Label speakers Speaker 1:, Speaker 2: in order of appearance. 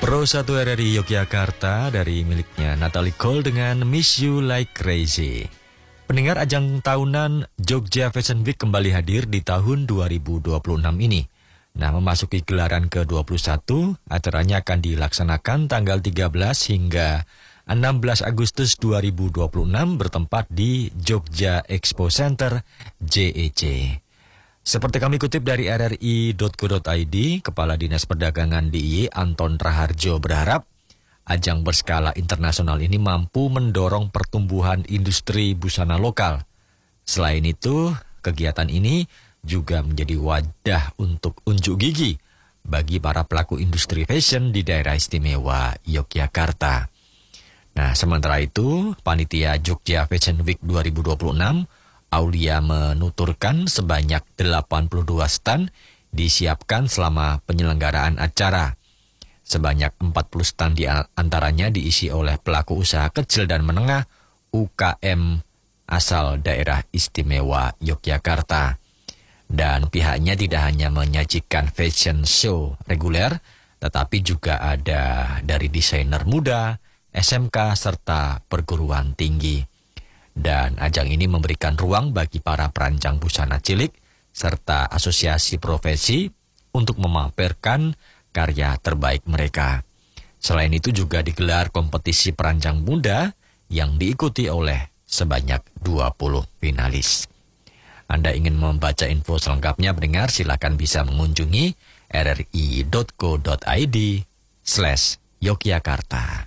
Speaker 1: Pro 1 RRI Yogyakarta dari miliknya Natalie Cole dengan Miss You Like Crazy. Pendengar, ajang tahunan Jogja Fashion Week kembali hadir di tahun 2026 ini. Nah, memasuki gelaran ke-21, acaranya akan dilaksanakan tanggal 13 hingga 16 Agustus 2026 bertempat di Jogja Expo Center JEC. Seperti kami kutip dari rri.co.id, Kepala Dinas Perdagangan DIY Anton Raharjo berharap ajang berskala internasional ini mampu mendorong pertumbuhan industri busana lokal. Selain itu, kegiatan ini juga menjadi wadah untuk unjuk gigi bagi para pelaku industri fashion di daerah istimewa Yogyakarta. Nah, sementara itu, Panitia Jogja Fashion Week 2026 Aulia menuturkan sebanyak 82 stand disiapkan selama penyelenggaraan acara. Sebanyak 40 stand di antaranya diisi oleh pelaku usaha kecil dan menengah UKM asal daerah istimewa Yogyakarta. Dan pihaknya tidak hanya menyajikan fashion show reguler, tetapi juga ada dari desainer muda, SMK, serta perguruan tinggi. Dan ajang ini memberikan ruang bagi para perancang busana cilik serta asosiasi profesi untuk memamerkan karya terbaik mereka. Selain itu juga digelar kompetisi perancang muda yang diikuti oleh sebanyak 20 finalis. Anda ingin membaca info selengkapnya, pendengar, silakan bisa mengunjungi rri.co.id/Yogyakarta.